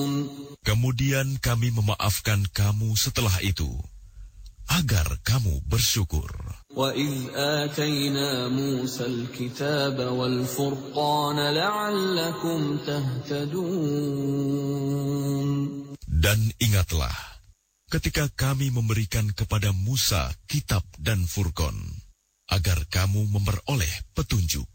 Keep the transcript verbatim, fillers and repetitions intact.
Kemudian kami memaafkan kamu setelah itu, agar kamu bersyukur. وَإِذْ آتَيْنَا مُوسَى الْكِتَابَ وَالْفُرْقَانَ لَعَلَّكُمْ تَهْتَدُونَ. Dan ingatlah, ketika kami memberikan kepada Musa kitab dan Furqan, agar kamu memperoleh petunjuk.